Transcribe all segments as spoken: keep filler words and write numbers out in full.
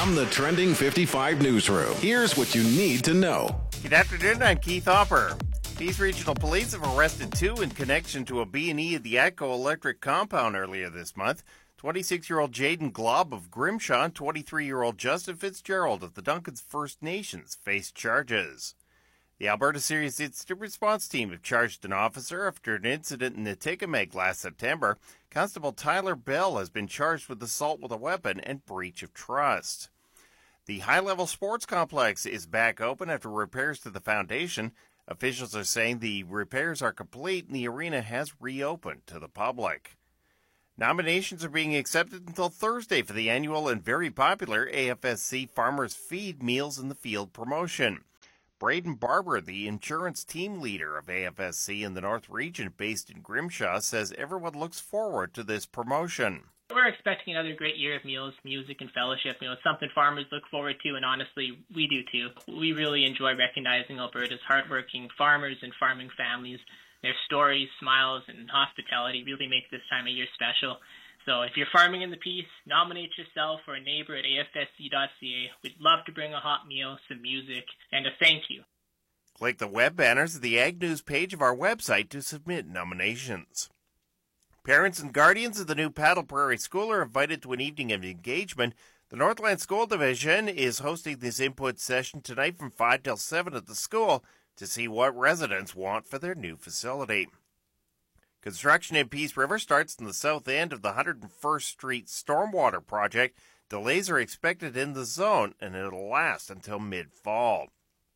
From the Trending fifty-five newsroom, here's what you need to know. Good afternoon, I'm Keith Hopper. Peace Regional Police have arrested two in connection to a B and E at the ATCO Electric compound earlier this month. twenty-six-year-old Jaden Glob of Grimshaw and twenty-three-year-old Justin Fitzgerald of the Duncan's First Nations faced charges. The Alberta Serious Incident Response Team have charged an officer after an incident in Natikameg last September. Constable Tyler Bell has been charged with assault with a weapon and breach of trust. The high-level sports complex is back open after repairs to the foundation. Officials are saying the repairs are complete and the arena has reopened to the public. Nominations are being accepted until Thursday for the annual and very popular A F S C Farmers Feed Meals in the Field promotion. Braden Barber, the insurance team leader of A F S C in the North Region based in Grimshaw, says everyone looks forward to this promotion. We're expecting another great year of meals, music, and fellowship. You know, it's something farmers look forward to, and honestly, we do too. We really enjoy recognizing Alberta's hardworking farmers and farming families. Their stories, smiles, and hospitality really make this time of year special. So if you're farming in the Peace, nominate yourself or a neighbor at A F S C dot C A. We'd love to bring a hot meal, some music, and a thank you. Click the web banners at the Ag News page of our website to submit nominations. Parents and guardians of the new Paddle Prairie School are invited to an evening of engagement. The Northland School Division is hosting this input session tonight from five till seven at the school to see what residents want for their new facility. Construction in Peace River starts in the south end of the one hundred first Street Stormwater Project. Delays are expected in the zone, and it'll last until mid-fall.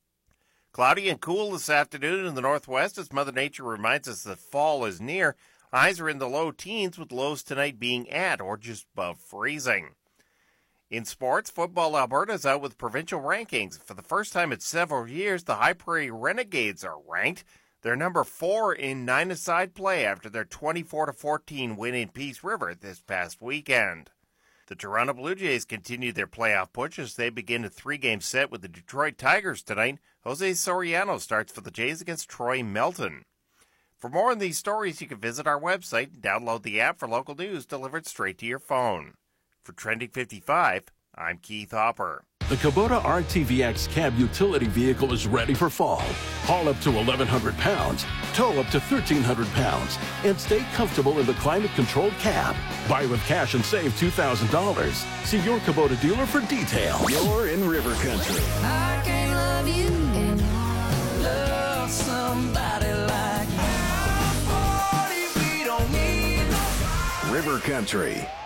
Cloudy and cool this afternoon in the northwest as Mother Nature reminds us that fall is near. Highs are in the low teens, with lows tonight being at or just above freezing. In sports, Football Alberta is out with provincial rankings. For the first time in several years, the High Prairie Renegades are ranked. They're number four in nine-a-side play after their twenty-four to fourteen win in Peace River this past weekend. The Toronto Blue Jays continue their playoff push as they begin a three-game set with the Detroit Tigers tonight. Jose Soriano starts for the Jays against Troy Melton. For more on these stories, you can visit our website and download the app for local news delivered straight to your phone. For Trending fifty-five, I'm Keith Hopper. The Kubota R T V X cab utility vehicle is ready for fall. Haul up to eleven hundred pounds, tow up to thirteen hundred pounds, and stay comfortable in the climate-controlled cab. Buy with cash and save two thousand dollars. See your Kubota dealer for details. You're in River Country. I can't love you and love somebody like you. River Country.